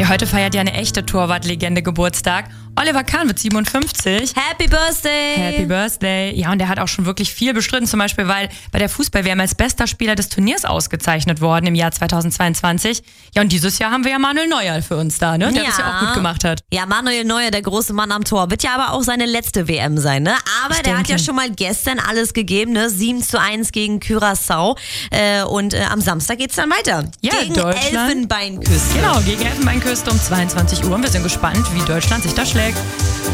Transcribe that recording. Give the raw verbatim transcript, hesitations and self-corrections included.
Ja, heute feiert ja eine echte Torwartlegende Geburtstag. Oliver Kahn wird siebenundfünfzig. Happy Birthday! Happy Birthday. Ja, und der hat auch schon wirklich viel bestritten. Zum Beispiel, weil bei der Fußball-W M als bester Spieler des Turniers ausgezeichnet worden im Jahr zweitausendzweiundzwanzig. Ja, und dieses Jahr haben wir ja Manuel Neuer für uns da, ne? Der Ja. das ja auch gut gemacht hat. Ja, Manuel Neuer, der große Mann am Tor. Wird ja aber auch seine letzte W M sein, ne? Aber Ich der hat denke. ja schon mal gestern alles gegeben, ne? sieben zu eins gegen Curaçao. Äh, und äh, am Samstag geht's dann weiter. Ja, gegen Deutschland. Elfenbeinküste. Genau, gegen Elfenbeinküste um zweiundzwanzig Uhr. Und wir sind gespannt, wie Deutschland sich da schlägt.